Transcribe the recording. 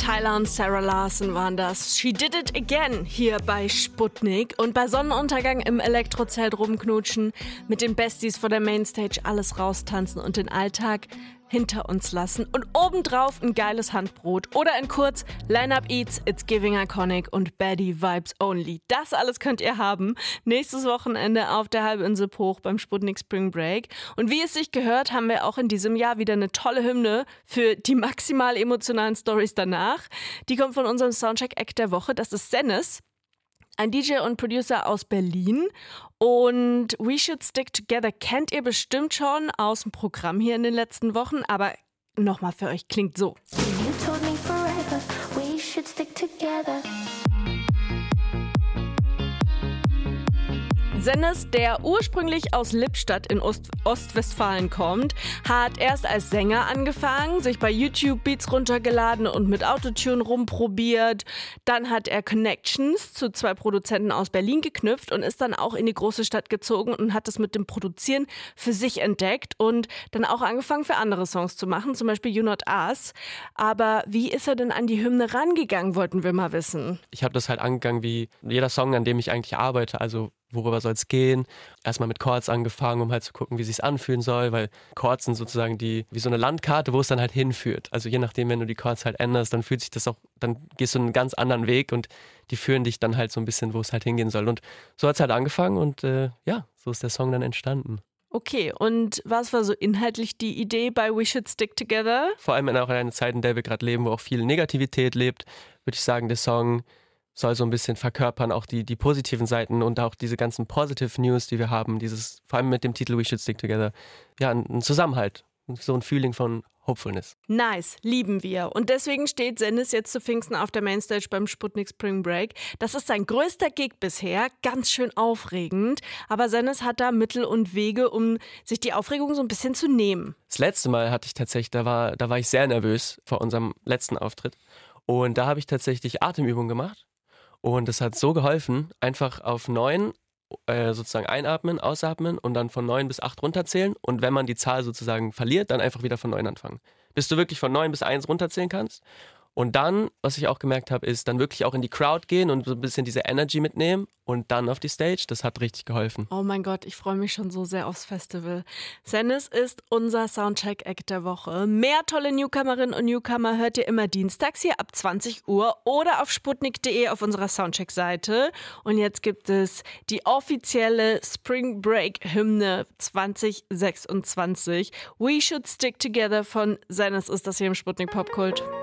Tyler und Sarah Larson waren das. She Did It Again hier bei Sputnik. Und bei Sonnenuntergang im Elektrozelt rumknutschen, mit den Besties vor der Mainstage alles raustanzen und den Alltag hinter uns lassen. Und obendrauf ein geiles Handbrot. Oder in kurz, Line-Up Eats, It's Giving Iconic und Baddie Vibes Only. Das alles könnt ihr haben. Nächstes Wochenende auf der Halbinsel Hoch beim Sputnik Spring Break. Und wie es sich gehört, haben wir auch in diesem Jahr wieder eine tolle Hymne für die maximal emotionalen Stories danach. Die kommt von unserem Soundcheck-Act der Woche. Das ist Sennis, ein DJ und Producer aus Berlin. Und We Should Stick Together kennt ihr bestimmt schon aus dem Programm hier in den letzten Wochen. Aber nochmal für euch, klingt so. You told me forever, we should stick together. Sennis, der ursprünglich aus Lippstadt in Ostwestfalen kommt, hat erst als Sänger angefangen, sich bei YouTube Beats runtergeladen und mit Autotune rumprobiert. Dann hat er Connections zu 2 Produzenten aus Berlin geknüpft und ist dann auch in die große Stadt gezogen und hat das mit dem Produzieren für sich entdeckt und dann auch angefangen für andere Songs zu machen, zum Beispiel You Not Us. Aber wie ist er denn an die Hymne rangegangen, wollten wir mal wissen. Ich habe das halt angegangen wie jeder Song, an dem ich eigentlich arbeite, also worüber soll es gehen? Erstmal mit Chords angefangen, um halt zu gucken, wie es sich anfühlen soll, weil Chords sind sozusagen wie so eine Landkarte, wo es dann halt hinführt. Also je nachdem, wenn du die Chords halt änderst, dann fühlt sich das auch, dann gehst du einen ganz anderen Weg und die führen dich dann halt so ein bisschen, wo es halt hingehen soll. Und so hat es halt angefangen und so ist der Song dann entstanden. Okay, und was war so inhaltlich die Idee bei We Should Stick Together? Vor allem in auch einer Zeit, in der wir gerade leben, wo auch viel Negativität lebt, würde ich sagen, der Song soll so ein bisschen verkörpern, auch die positiven Seiten und auch diese ganzen Positive News, die wir haben, vor allem mit dem Titel We Should Stick Together, ja, ein Zusammenhalt, so ein Feeling von Hopefulness. Nice, lieben wir. Und deswegen steht Sennis jetzt zu Pfingsten auf der Mainstage beim Sputnik Spring Break. Das ist sein größter Gig bisher, ganz schön aufregend. Aber Sennis hat da Mittel und Wege, um sich die Aufregung so ein bisschen zu nehmen. Das letzte Mal hatte ich tatsächlich, da war ich sehr nervös vor unserem letzten Auftritt. Und da habe ich tatsächlich Atemübungen gemacht. Und das hat so geholfen, einfach auf 9 sozusagen einatmen, ausatmen und dann von 9 bis 8 runterzählen. Und wenn man die Zahl sozusagen verliert, dann einfach wieder von 9 anfangen. Bis du wirklich von 9 bis 1 runterzählen kannst. Und dann, was ich auch gemerkt habe, ist dann wirklich auch in die Crowd gehen und so ein bisschen diese Energy mitnehmen und dann auf die Stage. Das hat richtig geholfen. Oh mein Gott, ich freue mich schon so sehr aufs Festival. Sennis ist unser Soundcheck-Act der Woche. Mehr tolle Newcomerinnen und Newcomer hört ihr immer dienstags hier ab 20 Uhr oder auf sputnik.de auf unserer Soundcheck-Seite. Und jetzt gibt es die offizielle Spring Break-Hymne 2026. We Should Stick Together von Sennis ist das hier im Sputnik Popkult.